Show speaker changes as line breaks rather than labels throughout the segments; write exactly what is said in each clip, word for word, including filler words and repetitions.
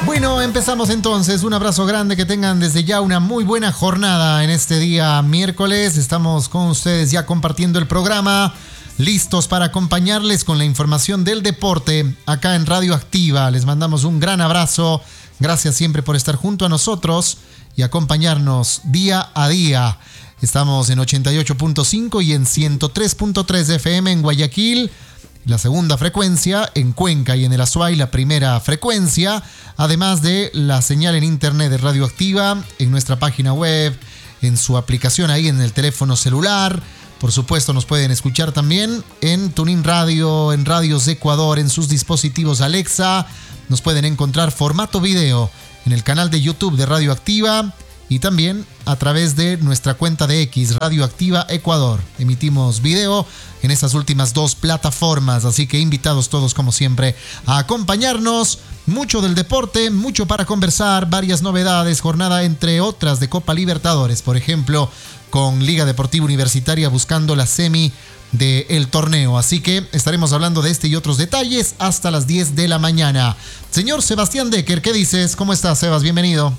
Bueno, empezamos entonces. Un abrazo grande, que tengan desde ya una muy buena jornada en este día miércoles. Estamos con ustedes ya compartiendo el programa, listos para acompañarles con la información del deporte acá en Radio Activa. Les mandamos un gran abrazo. Gracias siempre por estar junto a nosotros y acompañarnos día a día. Estamos en ochenta y ocho punto cinco y en ciento tres punto tres F M en Guayaquil, la segunda frecuencia, en Cuenca y en el Azuay la primera frecuencia, además de la señal en internet de Radio Activa, en nuestra página web, en su aplicación ahí en el teléfono celular. Por supuesto, nos pueden escuchar también en TuneIn Radio, en Radios de Ecuador, en sus dispositivos Alexa. Nos pueden encontrar formato video en el canal de YouTube de Radio Activa y también a través de nuestra cuenta de X, Radio Activa Ecuador. Emitimos video en estas últimas dos plataformas, así que invitados todos como siempre a acompañarnos. Mucho del deporte, mucho para conversar, varias novedades, jornada entre otras de Copa Libertadores, por ejemplo, con Liga Deportiva Universitaria buscando la semi del torneo. Así que estaremos hablando de este y otros detalles hasta las diez de la mañana. Señor Sebastián Decker, ¿qué dices? ¿Cómo estás, Sebas? Bienvenido.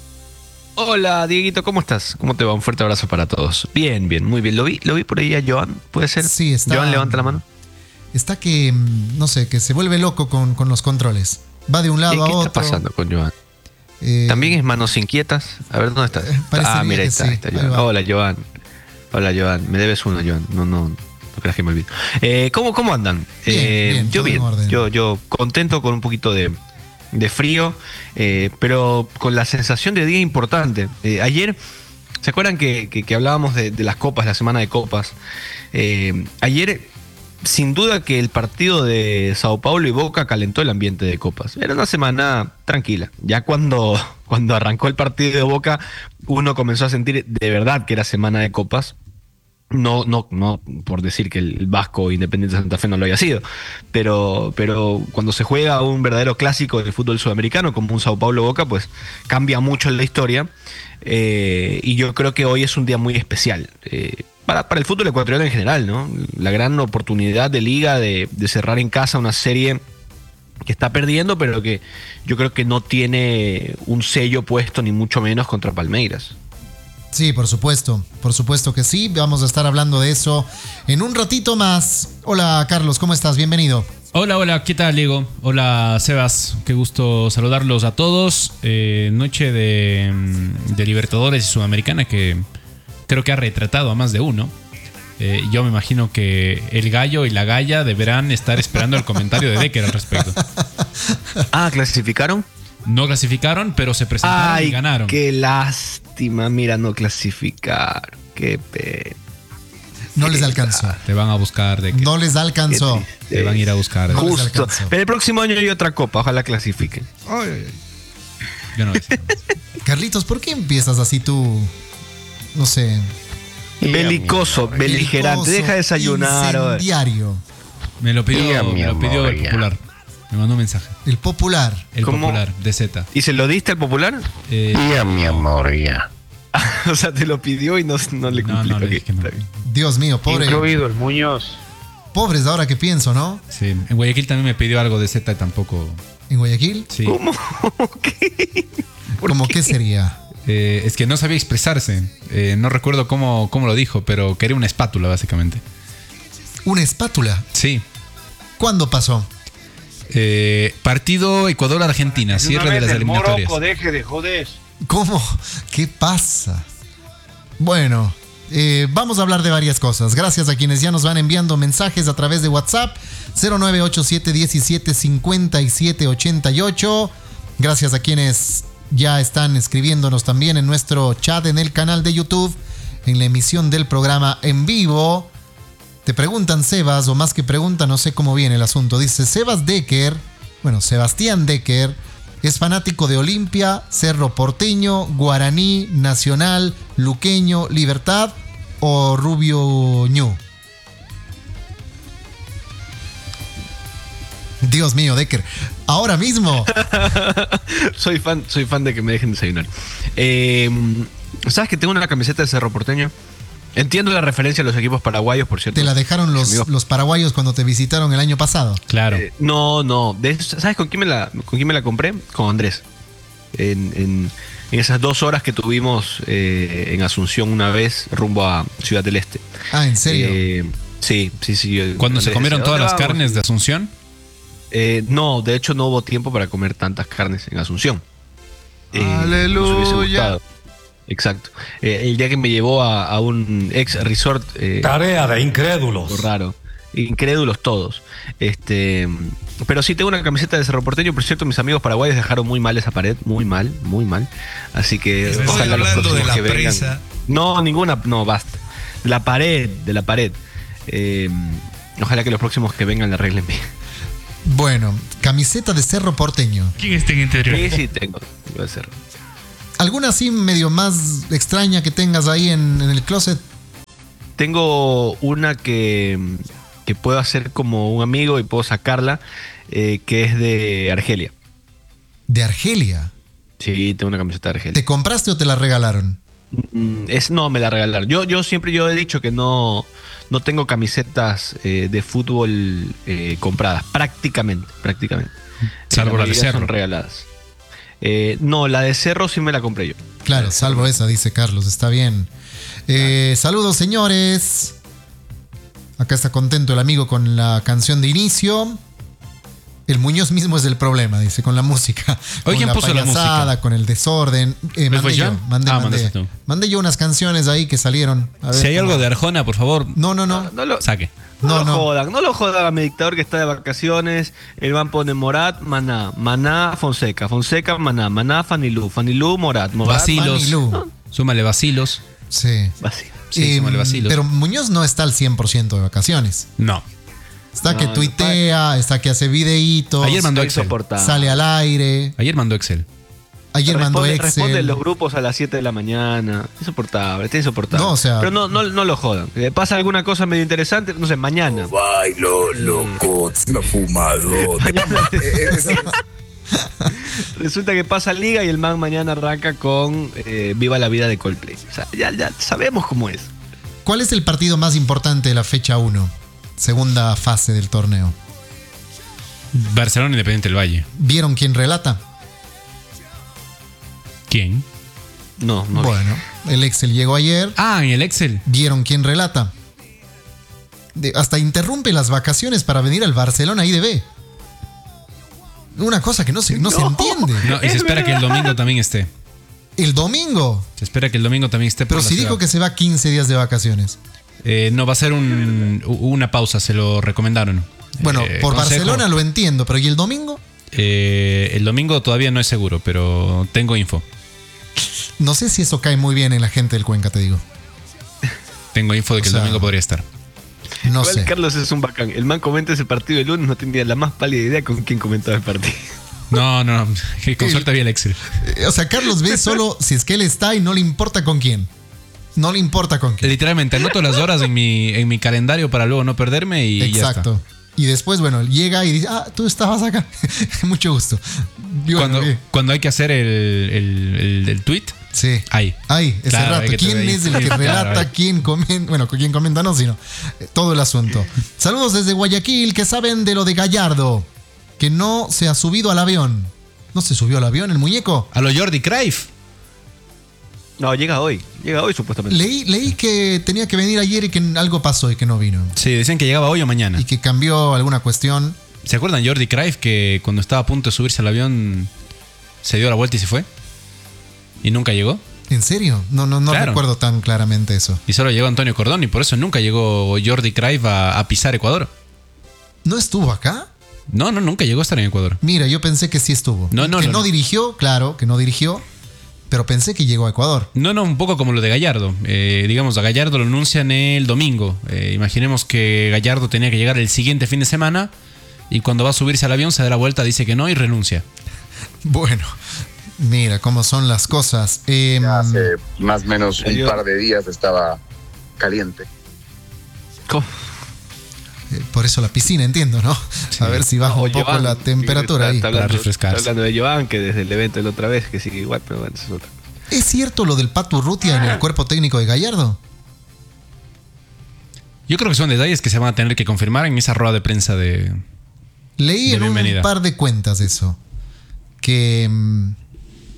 Hola, Dieguito, ¿cómo estás? ¿Cómo te va? Un fuerte abrazo para todos. Bien, bien, muy bien. Lo vi, lo vi por ahí a Joan, ¿puede ser?
Sí, está.
Joan, levanta la mano.
Está que, no sé, que se vuelve loco con, con los controles. Va de un lado a otro.
¿Qué está pasando con Joan?
Eh,
¿También es manos inquietas? A ver, ¿dónde estás? Ah, mira, ahí está,
sí.
ahí está Joan. Hola, Joan. Hola, Joan. Me debes uno, Joan. No, no, no creas que me olvido. Eh, ¿cómo, ¿Cómo andan?
Bien,
eh,
bien,
yo bien. Yo, yo contento con un poquito de... de frío, eh, pero con la sensación de día importante. Eh, ayer, ¿se acuerdan que, que, que hablábamos de, de las copas, la semana de copas? Eh, ayer, sin duda que el partido de Sao Paulo y Boca calentó el ambiente de copas. Era una semana tranquila. Ya cuando, cuando arrancó el partido de Boca, uno comenzó a sentir de verdad que era semana de copas. No, no, no por decir que el Vasco Independiente de Santa Fe no lo haya sido, pero, pero cuando se juega un verdadero clásico del fútbol sudamericano como un Sao Paulo Boca, pues cambia mucho la historia, eh, y yo creo que hoy es un día muy especial eh, para, para el fútbol ecuatoriano en general, ¿no? La gran oportunidad de Liga de, de cerrar en casa una serie que está perdiendo, pero que yo creo que no tiene un sello puesto ni mucho menos contra Palmeiras.
Sí, por supuesto, por supuesto que sí. Vamos a estar hablando de eso en un ratito más. Hola, Carlos, ¿cómo estás? Bienvenido.
Hola, hola, ¿qué tal, Diego? Hola, Sebas, qué gusto saludarlos a todos. Eh, noche de, de Libertadores y Sudamericana que creo que ha retratado a más de uno. Eh, yo me imagino que el gallo y la galla deberán estar esperando el comentario de Decker al respecto.
Ah, ¿clasificaron?
No clasificaron, pero se presentaron
Ay,
y ganaron.
Qué lástima, mira, no clasificar. Qué pena.
No les alcanzó.
Te van a buscar de que
No les alcanzó.
te van a ir a buscar.
No les
Justo.
alcanzó.
Pero el próximo año hay otra copa, ojalá clasifiquen.
Ay, ay, ay.
Yo no lo sé.
Carlitos, ¿por qué empiezas así tú? No sé.
Belicoso, beligerante. Deja de desayunar. oye.
Incendiario.
Me lo pidió,
Ya, mi
me lo pidió
amor,
el
ya.
popular. Me mandó un mensaje.
El popular.
El
¿Cómo?
popular, de Z.
¿Y se lo diste al popular?
Eh,
Ya, mi amor, ya.
O sea, te lo pidió y no, no le
No,
cumplí.
no, le
Ok,
dije que no.
está bien.
Dios mío, pobre.
Incluido el Muñoz.
Pobres ahora que pienso, ¿no?
Sí, en Guayaquil también me pidió algo de Z y tampoco.
En Guayaquil.
Sí.
¿Cómo? ¿Qué? ¿Por
¿Cómo
qué?
qué sería?
Eh, es que no sabía expresarse. Eh, no recuerdo cómo, cómo lo dijo, pero quería una espátula, básicamente.
Una espátula.
Sí.
¿Cuándo pasó?
Eh, partido Ecuador-Argentina, cierre de las eliminatorias.
Morocco, deje de joder.
¿Cómo? ¿Qué pasa? Bueno, eh, vamos a hablar de varias cosas. Gracias a quienes ya nos van enviando mensajes a través de WhatsApp cero nueve ocho siete uno siete cinco siete ocho ocho. Gracias a quienes ya están escribiéndonos también en nuestro chat en el canal de YouTube, en la emisión del programa en vivo. Te preguntan, Sebas, o más que preguntan, no sé cómo viene el asunto. Dice, Sebas Decker, bueno, Sebastián Decker, es fanático de Olimpia, Cerro Porteño, Guaraní, Nacional, Luqueño, Libertad o Rubio Ñu. Dios mío, Decker. Ahora mismo.
soy fan, soy fan de que me dejen desayunar. Eh, ¿Sabes que tengo una camiseta de Cerro Porteño? Entiendo la referencia a los equipos paraguayos, por cierto.
Te la dejaron los, los paraguayos cuando te visitaron el año pasado.
Claro.
Eh, no, no. De, ¿Sabes con quién, me la, con quién me la compré? Con Andrés. en, en, en esas dos horas que tuvimos eh, en Asunción una vez rumbo a Ciudad del Este.
Ah, ¿en serio?
Eh, sí, sí, sí. yo-
Cuando se
les
comieron
decía,
todas
"¿Dónde
las
vamos?".
carnes de Asunción.
Eh, no, de hecho no hubo tiempo para comer tantas carnes en Asunción. Eh,
¡Aleluya!
nos hubiese gustado. Exacto. Eh, el día que me llevó a, a un ex resort. Eh,
Tarea de incrédulos.
Algo raro. Incrédulos todos. Este, pero sí tengo una camiseta de Cerro Porteño. Por cierto, mis amigos paraguayos dejaron muy mal esa pared. Muy mal, muy mal. Así que
Estoy
ojalá los
hablando de
próximos
la
que vengan-
presa.
No, ninguna, no, basta. De la pared, de la pared. Eh, ojalá que los próximos que vengan la arreglen bien.
Bueno, camiseta de Cerro Porteño.
¿Quién está en interior?
Sí, sí, tengo. Voy a hacer.
¿Alguna así medio más extraña que tengas ahí en, en el closet?
Tengo una que, que puedo hacer como un amigo y puedo sacarla, eh, que es de Argelia.
De Argelia.
Sí, tengo una camiseta de Argelia.
¿Te compraste o te la regalaron?
Mm, Es, no, me la regalaron. Yo, yo siempre yo he dicho que no, no tengo camisetas eh, de fútbol eh, compradas, prácticamente, prácticamente.
Salvo la de
mayoría
Cerro.
son regaladas. Eh, no, la de Cerro sí me la compré yo.
Claro, salvo esa, dice Carlos, está bien. Eh, saludos, señores. Acá está contento el amigo con la canción de inicio. El Muñoz mismo es el problema, dice, con la música.
Hoy,
con
¿quién puso la
payasada,
música?
Con el desorden. Eh,
¿Me
mandé
fue
yo,
yo?
mandé,
Ah,
mandé.
mandaste tú.
Mandé yo unas canciones ahí que salieron. A ver
Si hay
cómo-
algo de Arjona, por favor,
No, no, no.
No lo,
saque.
no
No,
lo
no.
jodan, no lo jodan a mi dictador que está de vacaciones. El man pone Morat, Maná, Maná, Fonseca, Fonseca, Maná, Maná, Fanilú, Fanilú, Morat, Morat,
Vacilos.
Fanilú.
Súmale vacilos.
Sí.
Vacío.
Sí,
Eh,
súmale vacilos.
pero Muñoz no está al cien por ciento de vacaciones.
No.
Está
No,
que
no,
tuitea, está que hace videitos.
Ayer mandó
Está
Excel.
insoportable.
Sale al aire.
Ayer mandó Excel.
Ayer mandó
responde,
Excel.
responde en los grupos a las siete de la mañana. Insoportable, está insoportable.
No, o sea-
Pero no, no, no lo jodan. Eh, Pasa alguna cosa medio interesante, no sé, mañana.
Bailo, loco, no fumador.
Mañana- Resulta que pasa Liga y el man mañana arranca con eh, Viva la Vida de Coldplay. O sea, ya, ya sabemos cómo es.
¿Cuál es el partido más importante de la fecha uno? Segunda fase del torneo.
Barcelona Independiente del Valle.
¿Vieron quién relata?
¿Quién?
No, no.
Bueno, el Excel llegó ayer.
Ah, en el Excel.
¿Vieron quién relata? De- hasta interrumpe las vacaciones para venir al Barcelona I D B. Una cosa que no se, no se entiende.
No, y se espera que el domingo también esté.
El domingo.
Se espera que el domingo también esté. por
Pero
la
si dijo
ciudad.
que se va quince días de vacaciones.
Eh, no, va a ser un, una pausa, se lo recomendaron.
Bueno,
Eh,
por
consejo,
Barcelona lo entiendo, pero ¿y el domingo?
eh, el domingo todavía no es seguro, pero tengo info.
No sé si eso cae muy bien en la gente del Cuenca, te digo.
Tengo info de que
O sea,
el domingo podría estar.
No
Igual
sé.
Carlos es un bacán. El man comenta ese partido el lunes, no tenía la más pálida idea con quién comentaba el partido.
No, no, que con suerte había el Excel.
Eh, O sea, Carlos ve solo si es que él está y no le importa con quién. No le importa con quién.
Literalmente anoto las horas en mi, en mi calendario para luego no perderme y
Exacto. Y después, bueno, llega y dice, ah, tú estabas acá. Mucho gusto. Y
ya está.
bueno,
Cuando,
bien.
cuando hay que hacer el, el, el, el tweet,
Sí.
ahí.
Ahí, ese
Claro, hay
rato.
que
¿Quién
tener ahí.
es el que
Claro,
relata?
ahí.
¿Quién comenta? Bueno, quién comenta no, sino eh, todo el asunto. Saludos desde Guayaquil, que saben de lo de Gallardo, que no se ha subido al avión. ¿No se subió al avión el muñeco?
A lo Jordi Cruyff.
No, llega hoy. Llega hoy supuestamente.
Leí, leí que tenía que venir ayer y que algo pasó y que no vino.
Sí, decían que llegaba hoy o mañana.
Y que cambió alguna cuestión.
¿Se acuerdan Jordi Cruyff que cuando estaba a punto de subirse al avión se dio la vuelta y se fue? ¿Y nunca llegó?
¿En serio? No, no, no
Claro.
recuerdo tan claramente eso.
Y solo llegó Antonio Cordón y por eso nunca llegó Jordi Cruyff a, a pisar Ecuador.
¿No estuvo acá?
No, no, nunca llegó a estar en Ecuador.
Mira, yo pensé que sí estuvo.
No, no,
que
no,
no,
no.
dirigió, claro, que no dirigió, pero pensé que llegó a Ecuador.
No, no, un poco como lo de Gallardo. Eh, digamos, a Gallardo lo anuncian el domingo. Eh, imaginemos que Gallardo tenía que llegar el siguiente fin de semana y cuando va a subirse al avión se da la vuelta, dice que no y renuncia.
Bueno, mira cómo son las cosas. Eh,
Hace más o menos un
Yo-
par de días estaba caliente.
¿Cómo?
eh, por eso la piscina, entiendo, ¿no? A ver si baja
O
un poco
Joan,
la temperatura
está-
ahí.
está hablando,
Para refrescarse.
está hablando de Joan, que desde el evento de la otra vez, que sigue igual, pero bueno, eso es otra.
¿Es cierto lo del Pato Urrutia en el cuerpo técnico de Gallardo?
Yo creo que son detalles que se van a tener que confirmar en esa rueda de prensa de...
Leí
De
en un
bienvenida.
par de cuentas eso. Que mm,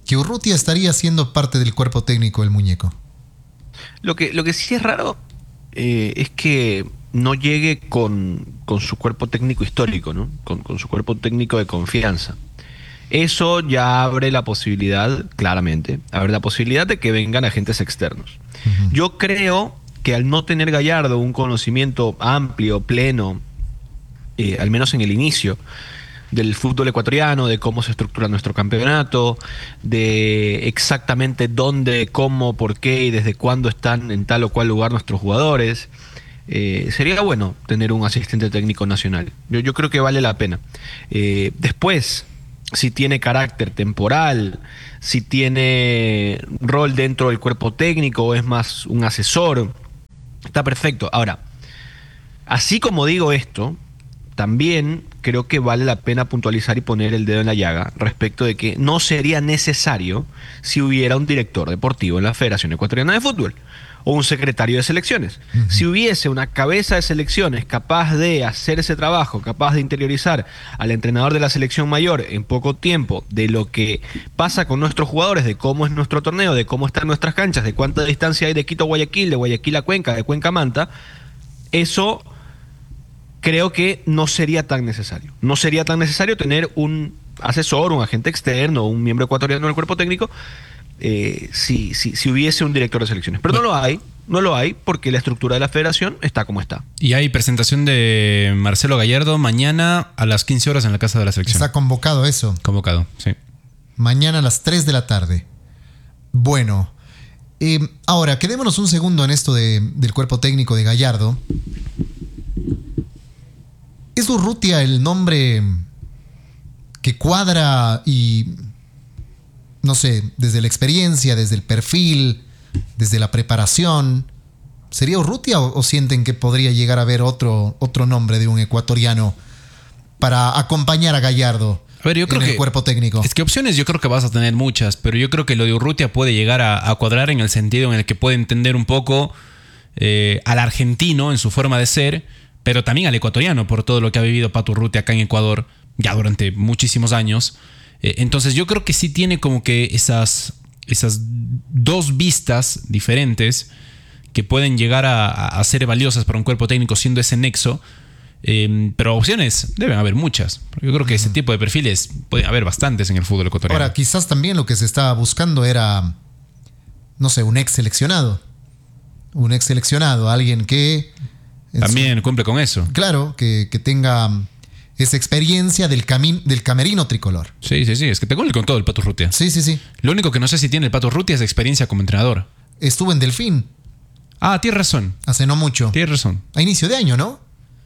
que Urrutia estaría siendo parte del cuerpo técnico del muñeco.
Lo que, lo que sí es raro eh, es que no llegue con, con su cuerpo técnico histórico, ¿no? Con, con su cuerpo técnico de confianza. Eso ya abre la posibilidad, claramente, abre la posibilidad de que vengan agentes externos. Uh-huh. Yo creo que al no tener Gallardo un conocimiento amplio, pleno, eh, al menos en el inicio, del fútbol ecuatoriano, de cómo se estructura nuestro campeonato, de exactamente dónde, cómo, por qué y desde cuándo están en tal o cual lugar nuestros jugadores, eh, sería bueno tener un asistente técnico nacional. Yo, yo creo que vale la pena. Eh, después, si tiene carácter temporal, si tiene rol dentro del cuerpo técnico o es más un asesor, está perfecto. Ahora, así como digo esto, también creo que vale la pena puntualizar y poner el dedo en la llaga respecto de que no sería necesario si hubiera un director deportivo en la Federación Ecuatoriana de Fútbol o un secretario de selecciones. Uh-huh. Si hubiese una cabeza de selecciones capaz de hacer ese trabajo, capaz de interiorizar al entrenador de la selección mayor en poco tiempo de lo que pasa con nuestros jugadores, de cómo es nuestro torneo, de cómo están nuestras canchas, de cuánta distancia hay de Quito a Guayaquil, de Guayaquil a Cuenca, de Cuenca a Manta, eso creo que no sería tan necesario. No sería tan necesario tener un asesor, un agente externo, un miembro ecuatoriano del cuerpo técnico, eh, si, si, si hubiese un director de selecciones. Pero no lo hay, no lo hay porque la estructura de la federación está como está.
Y hay presentación de Marcelo Gallardo mañana a las quince horas en la Casa de la Selección.
Está convocado eso.
Convocado, sí.
Mañana a las tres de la tarde. Bueno, eh, ahora quedémonos un segundo en esto de, del cuerpo técnico de Gallardo. ¿Es Urrutia el nombre que cuadra y, no sé, desde la experiencia, desde el perfil, desde la preparación? ¿Sería Urrutia o, o sienten que podría llegar a haber otro, otro nombre de un ecuatoriano para acompañar a Gallardo
a ver, yo creo
en el
que,
cuerpo técnico?
Es que opciones yo creo que vas a tener muchas, pero yo creo que lo de Urrutia puede llegar a, a cuadrar en el sentido en el que puede entender un poco eh, al argentino en su forma de ser, pero también al ecuatoriano por todo lo que ha vivido Pato Urrutia acá en Ecuador ya durante muchísimos años. Eh, entonces yo creo que sí tiene como que esas, esas dos vistas diferentes que pueden llegar a, a ser valiosas para un cuerpo técnico siendo ese nexo. Eh, pero opciones deben haber muchas. Yo creo que ese tipo de perfiles pueden haber bastantes en el fútbol ecuatoriano.
Ahora, quizás también lo que se estaba buscando era, no sé, un ex seleccionado. Un ex seleccionado, alguien que...
También su, cumple con eso.
Claro, que, que tenga esa experiencia del, cami- del camerino tricolor.
Sí, sí, sí. Es que te cumple con todo el Pato Urrutia.
Sí, sí, sí.
Lo único que no sé si tiene el Pato Urrutia es experiencia como entrenador.
Estuvo en Delfín.
Ah, tienes razón.
Hace no mucho.
Tienes razón.
A inicio de año, ¿no?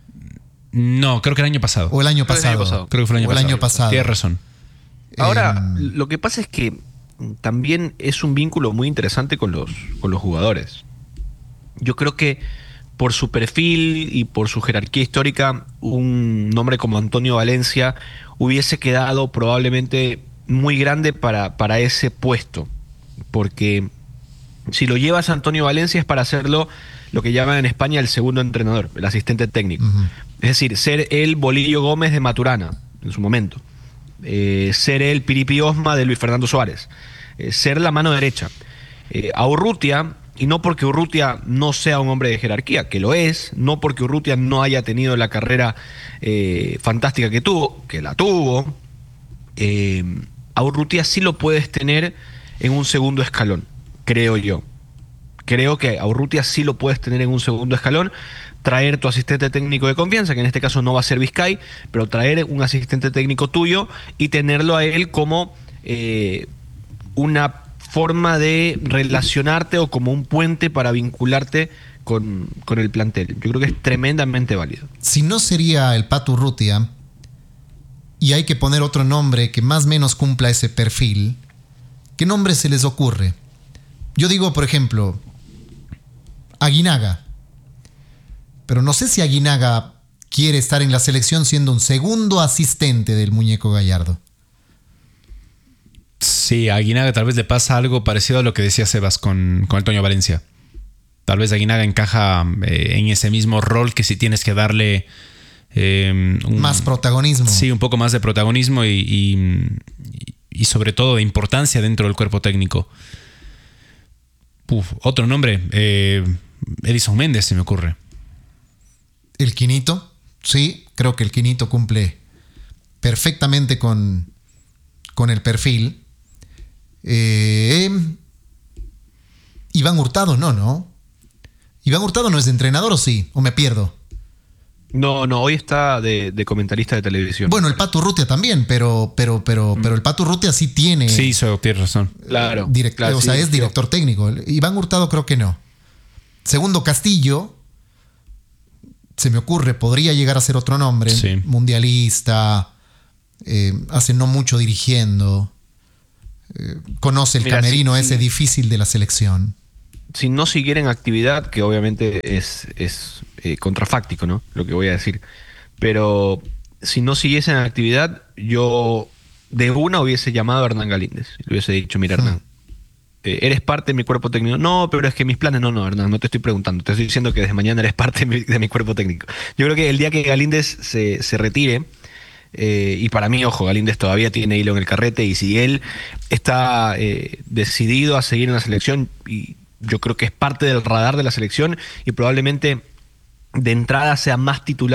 No, creo que el año pasado.
O el año pasado.
El año pasado.
Creo que fue el año
o
pasado.
El año pasado.
Tienes razón.
Ahora, eh, lo que pasa es que también es un vínculo muy interesante con los, con los jugadores. Yo creo que por su perfil y por su jerarquía histórica, un nombre como Antonio Valencia hubiese quedado probablemente muy grande para, para ese puesto. Porque si lo llevas a Antonio Valencia es para hacerlo lo que llaman en España el segundo entrenador, el asistente técnico. Uh-huh. Es decir, ser el Bolillo Gómez de Maturana en su momento. Eh, ser el Piripi Osma de Luis Fernando Suárez. Eh, ser la mano derecha. Eh, a Urrutia... Y no porque Urrutia no sea un hombre de jerarquía, que lo es, no porque Urrutia no haya tenido la carrera eh, fantástica que tuvo, que la tuvo, eh, a Urrutia sí lo puedes tener en un segundo escalón, creo yo. Creo que a Urrutia sí lo puedes tener en un segundo escalón, traer tu asistente técnico de confianza, que en este caso no va a ser Vizcay, pero traer un asistente técnico tuyo y tenerlo a él como eh, una forma de relacionarte o como un puente para vincularte con, con el plantel. Yo creo que es tremendamente válido.
Si no sería el Pato Urrutia y hay que poner otro nombre que más o menos cumpla ese perfil, ¿qué nombre se les ocurre? Yo digo, por ejemplo, Aguinaga. Pero no sé si Aguinaga quiere estar en la selección siendo un segundo asistente del muñeco Gallardo.
Sí, a Aguinaga tal vez le pasa algo parecido a lo que decía Sebas con, con el Toño Valencia. Tal vez Aguinaga encaja eh, en ese mismo rol que si tienes que darle... Eh, un,
más protagonismo.
Sí, un poco más de protagonismo y, y, y sobre todo de importancia dentro del cuerpo técnico. Uf, otro nombre, eh, Edison Méndez se me ocurre.
El Quinito, sí, creo que el Quinito cumple perfectamente con, con el perfil. Eh, Iván Hurtado, no, ¿no? Iván Hurtado no es de entrenador, ¿o sí? ¿O me pierdo?
No, no, hoy está de, de comentarista de televisión.
Bueno, el Pato Urrutia también, pero, pero, pero, pero el Pato Urrutia sí tiene.
Sí, eso tienes razón.
Claro.
Direct,
claro,
o sea,
sí,
es
sí.
director técnico. Iván Hurtado creo que no. Segundo, Castillo. Se me ocurre, podría llegar a ser otro nombre.
Sí.
Mundialista. Eh, hace no mucho dirigiendo. Eh, conoce el
Mira,
camerino
sí,
ese
sí.
difícil de la selección.
Si no siguiera en actividad, que obviamente es, es eh, contrafáctico, ¿no? Lo que voy a decir. Pero si no siguiese en actividad, yo de una hubiese llamado a Hernán Galíndez. Le hubiese dicho, mira, Hernán, eh, ¿eres parte de mi cuerpo técnico? No, pero es que mis planes, no, no, Hernán, no te estoy preguntando. Te estoy diciendo que desde mañana eres parte de mi, de mi cuerpo técnico. Yo creo que el día que Galíndez se, se retire, eh, y para mí, ojo, Galíndez todavía tiene hilo en el carrete, y si él está eh, decidido a seguir en la selección, y yo creo que es parte del radar de la selección y probablemente de entrada sea más titular